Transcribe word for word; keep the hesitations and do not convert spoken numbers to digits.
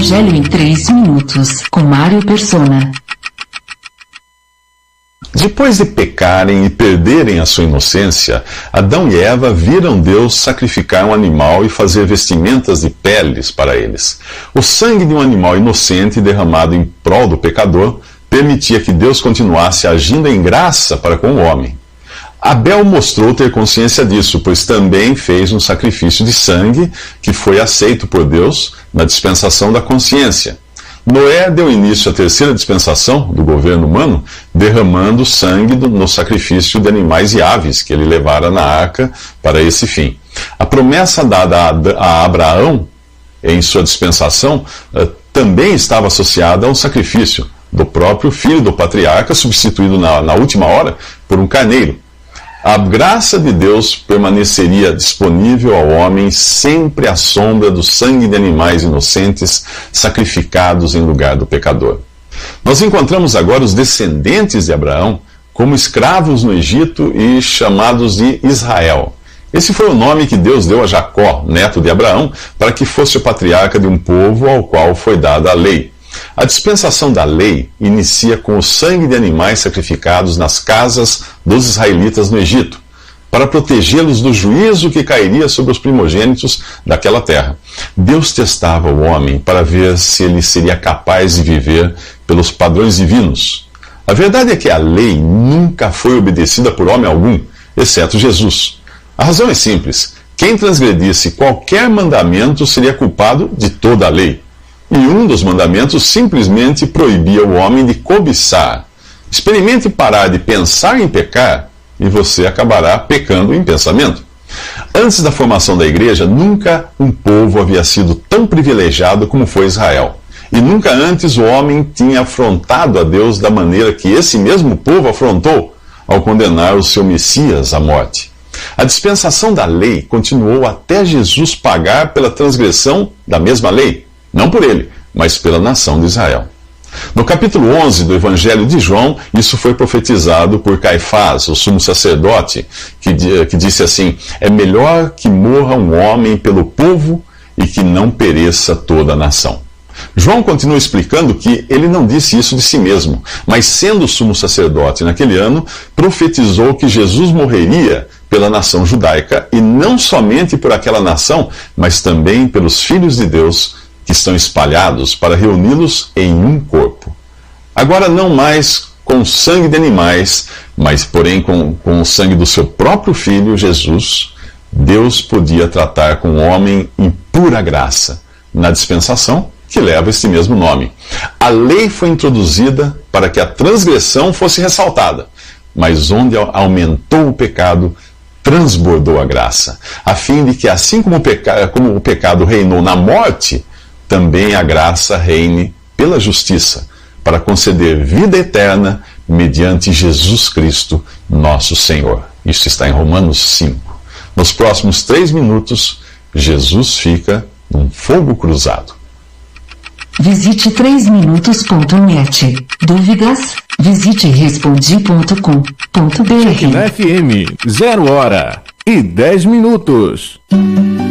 Evangelho em três minutos, com Mário Persona. Depois de pecarem e perderem a sua inocência, Adão e Eva viram Deus sacrificar um animal e fazer vestimentas de peles para eles. O sangue de um animal inocente derramado em prol do pecador permitia que Deus continuasse agindo em graça para com o homem. Abel mostrou ter consciência disso, pois também fez um sacrifício de sangue que foi aceito por Deus na dispensação da consciência. Noé deu início à terceira dispensação do governo humano, derramando sangue do, no sacrifício de animais e aves que ele levara na arca para esse fim. A promessa dada a, a Abraão em sua dispensação uh, também estava associada a um sacrifício do próprio filho do patriarca, substituído na, na última hora por um carneiro. A graça de Deus permaneceria disponível ao homem sempre à sombra do sangue de animais inocentes sacrificados em lugar do pecador. Nós encontramos agora os descendentes de Abraão como escravos no Egito e chamados de Israel. Esse foi o nome que Deus deu a Jacó, neto de Abraão, para que fosse o patriarca de um povo ao qual foi dada a lei. A dispensação da lei inicia com o sangue de animais sacrificados nas casas dos israelitas no Egito, para protegê-los do juízo que cairia sobre os primogênitos daquela terra. Deus testava o homem para ver se ele seria capaz de viver pelos padrões divinos. A verdade é que a lei nunca foi obedecida por homem algum, exceto Jesus. A razão é simples: quem transgredisse qualquer mandamento seria culpado de toda a lei. E um dos mandamentos simplesmente proibia o homem de cobiçar. Experimente parar de pensar em pecar e você acabará pecando em pensamento. Antes da formação da igreja, nunca um povo havia sido tão privilegiado como foi Israel. E nunca antes o homem tinha afrontado a Deus da maneira que esse mesmo povo afrontou ao condenar o seu Messias à morte. A dispensação da lei continuou até Jesus pagar pela transgressão da mesma lei. Não por ele, mas pela nação de Israel. No capítulo onze do Evangelho de João, isso foi profetizado por Caifás, o sumo sacerdote, que, que disse assim: é melhor que morra um homem pelo povo e que não pereça toda a nação. João continua explicando que ele não disse isso de si mesmo, mas sendo sumo sacerdote naquele ano, profetizou que Jesus morreria pela nação judaica, e não somente por aquela nação, mas também pelos filhos de Deus que estão espalhados, para reuni-los em um corpo. Agora não mais com sangue de animais, mas porém com, com o sangue do seu próprio Filho, Jesus, Deus podia tratar com o homem em pura graça, na dispensação que leva este mesmo nome. A lei foi introduzida para que a transgressão fosse ressaltada, mas onde aumentou o pecado, transbordou a graça, a fim de que, assim como o, peca, como o pecado reinou na morte, também a graça reine pela justiça, para conceder vida eterna mediante Jesus Cristo, nosso Senhor. Isso está em Romanos cinco. Nos próximos três minutos, Jesus fica num fogo cruzado. Visite três minutos ponto net. Dúvidas? Visite respondi ponto com ponto br. Na F M, zero hora e dez minutos.